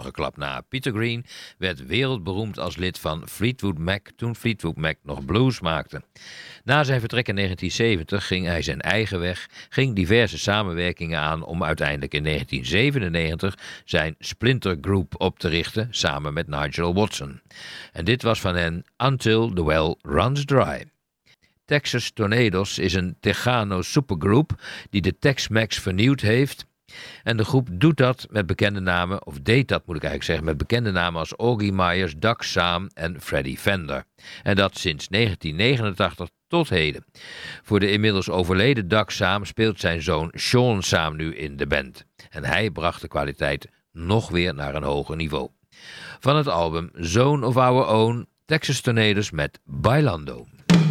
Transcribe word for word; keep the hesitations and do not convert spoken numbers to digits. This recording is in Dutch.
volgeklapt na. Peter Green werd wereldberoemd als lid van Fleetwood Mac toen Fleetwood Mac nog blues maakte. Na zijn vertrek in negentien zeventig ging hij zijn eigen weg, ging diverse samenwerkingen aan om uiteindelijk in negentien zevenennegentig zijn Splinter Group op te richten samen met Nigel Watson. En dit was van hen Until the Well Runs Dry. Texas Tornadoes is een Tejano supergroep die de Tex-Mex vernieuwd heeft. En de groep doet dat met bekende namen, of deed dat moet ik eigenlijk zeggen, met bekende namen als Augie Myers, Doug Sahm en Freddie Fender. En dat sinds negentien negenentachtig tot heden. Voor de inmiddels overleden Doug Sahm speelt zijn zoon Sean Sahm nu in de band. En hij bracht de kwaliteit nog weer naar een hoger niveau. Van het album Zone of Our Own, Texas Tornadoes met Bailando.